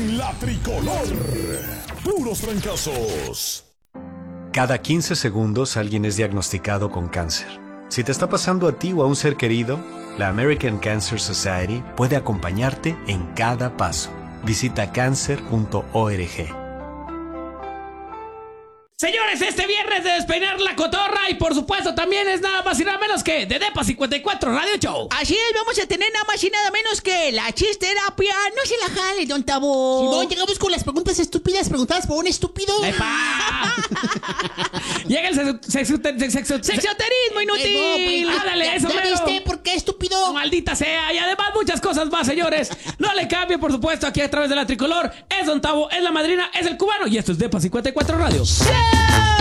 en la tricolor. Puros trancazos. Cada 15 segundos alguien es diagnosticado con cáncer. Si te está pasando a ti o a un ser querido, la American Cancer Society puede acompañarte en cada paso. Visita cancer.org. Señores, este viernes de despeinar la cotorra y por supuesto también es nada más y nada menos que de Depa 54 Radio Show. Así es, vamos a tener nada más y nada menos que la chisterapia. No se la jale, don Tabo. Simón, llegamos con las preguntas estúpidas preguntadas por un estúpido. ¡Epa! Llega el sexoterismo inútil. Ándale, eso ¿Ya mero. viste por qué estúpido? Maldita sea. Y además muchas cosas más, señores. No le cambie, por supuesto, aquí a través de la tricolor. Es Don Tabo, es la madrina, es el cubano. Y esto es Depa 54 Radio. ¡Sí!